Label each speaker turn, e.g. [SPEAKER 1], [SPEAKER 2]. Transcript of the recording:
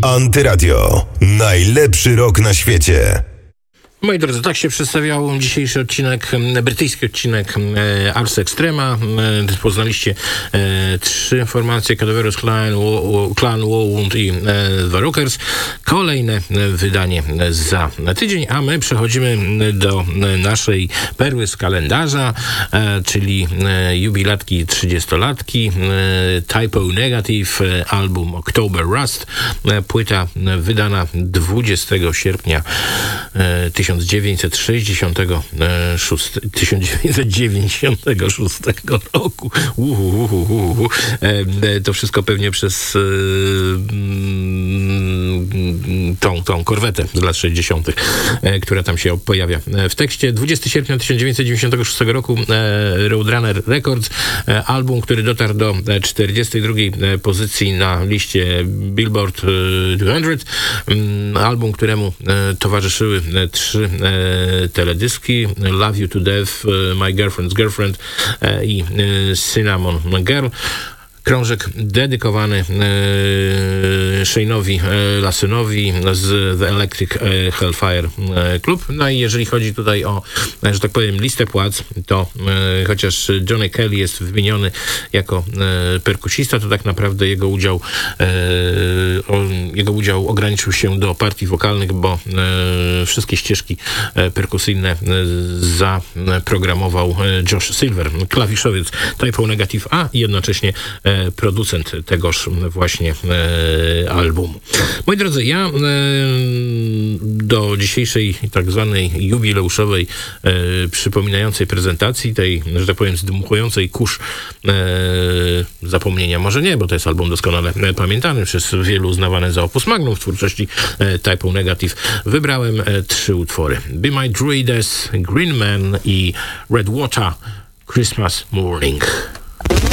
[SPEAKER 1] Antyradio. Najlepszy rock na świecie.
[SPEAKER 2] Moi drodzy, tak się przedstawiał dzisiejszy odcinek, brytyjski odcinek Ars Extrema. Poznaliście trzy formacje: Cadaverous Clan, Wound i The Rockers. Kolejne wydanie za tydzień, a my przechodzimy do naszej perły z kalendarza, czyli jubilatki 30-latki, Type O Negative, album October Rust, płyta wydana 20 sierpnia 1996 roku. To wszystko pewnie przez tą korwetę z lat 60., która tam się pojawia w tekście. 20 sierpnia 1996 roku Roadrunner Records, album, który dotarł do 42 pozycji na liście Billboard 200, album, któremu towarzyszyły trzy teledyski: Love You to Death, My Girlfriend's Girlfriend i Cinnamon Girl. Krążek dedykowany Shane'owi Lassonowi z The Electric Hellfire Club. No i jeżeli chodzi tutaj o, że tak powiem, listę płac, to chociaż Johnny Kelly jest wymieniony jako perkusista, to tak naprawdę jego udział ograniczył się do partii wokalnych, bo wszystkie ścieżki perkusyjne zaprogramował Josh Silver, klawiszowiec Type O Negative, a jednocześnie producent tegoż właśnie albumu. Moi drodzy, ja do dzisiejszej tak zwanej jubileuszowej przypominającej prezentacji, tej, że tak powiem, zdmuchującej kurz zapomnienia, może nie, bo to jest album doskonale pamiętany, przez wielu uznawany za opus magnum w twórczości Type O Negative, wybrałem trzy utwory: Be My Druides, Green Man i Red Water Christmas Morning.